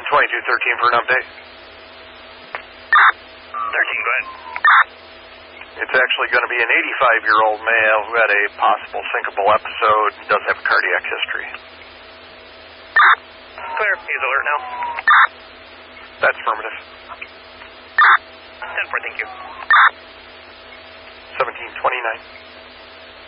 2213 for an update. 13, go ahead. It's actually going to be an 85-year-old male who had a possible syncopal episode and does have a cardiac history. Clear. He's alert now. That's affirmative. 10-4, thank you. 1729.